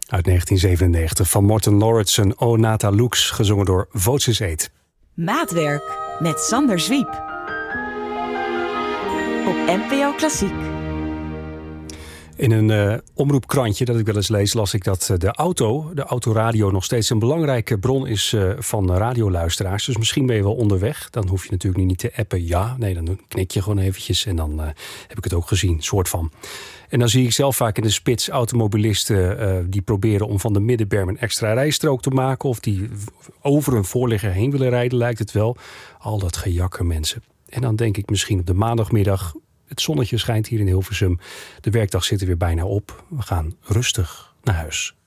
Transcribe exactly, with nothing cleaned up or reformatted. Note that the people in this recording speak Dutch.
Uit negentien zevenennegentig van Morten Lauritsen, O Nata Lux, gezongen door Voces Eet. Maatwerk met Sander Zwiep. Op N P O Klassiek. In een uh, omroepkrantje dat ik wel eens lees, las ik dat uh, de auto, de autoradio, nog steeds een belangrijke bron is uh, van radioluisteraars. Dus misschien ben je wel onderweg. Dan hoef je natuurlijk niet te appen. Ja, nee, dan knik je gewoon eventjes en dan uh, heb ik het ook gezien, soort van. En dan zie ik zelf vaak in de spits automobilisten uh, die proberen om van de middenberm een extra rijstrook te maken. Of die over een voorligger heen willen rijden, lijkt het wel. Al dat gejakker mensen. En dan denk ik misschien op de maandagmiddag, het zonnetje schijnt hier in Hilversum. De werkdag zit er weer bijna op. We gaan rustig naar huis.